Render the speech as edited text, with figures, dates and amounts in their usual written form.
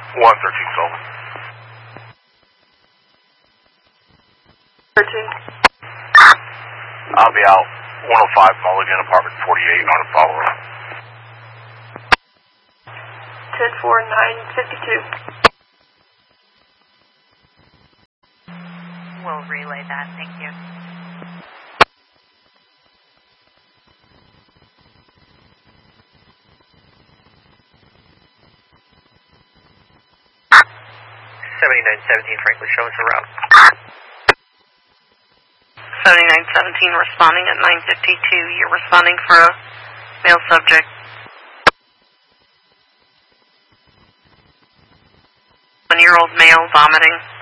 113 Sullivan. 13. I'll be out 105 Mulligan, apartment 48 on a follow-up. 10-4, 952. We'll relay that, thank you. Franklin, show us a route. 7917 responding at 952. You're responding for a male subject. One-year-old male vomiting.